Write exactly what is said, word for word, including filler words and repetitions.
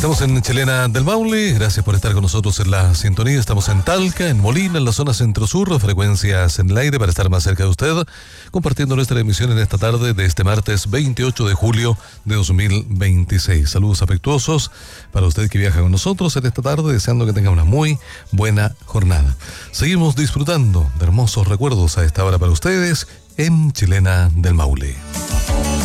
Estamos en Chilena del Maule, gracias por estar con nosotros en la sintonía. Estamos en Talca, en Molina, en la zona centro-sur, frecuencias en el aire para estar más cerca de usted, compartiendo nuestra emisión en esta tarde de este martes veintiocho de julio de dos mil veintiséis. Saludos afectuosos para usted que viaja con nosotros en esta tarde, deseando que tenga una muy buena jornada. Seguimos disfrutando de hermosos recuerdos a esta hora para ustedes en Chilena del Maule.